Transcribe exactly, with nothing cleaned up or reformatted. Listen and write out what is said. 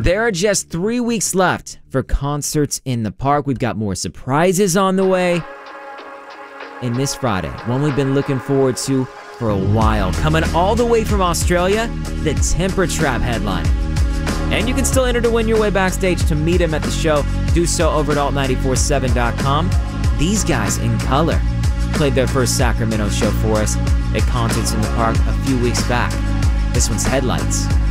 There are just three weeks left for Concerts in the Park. We've got more surprises on the way. And this Friday, one we've been looking forward to for a while, coming all the way from Australia, the Temper Trap headline. And you can still enter to win your way backstage to meet him at the show. Do so over at alt nine four seven dot com. These guys in color played their first Sacramento show for us at Concerts in the Park a few weeks back. This one's Headlights.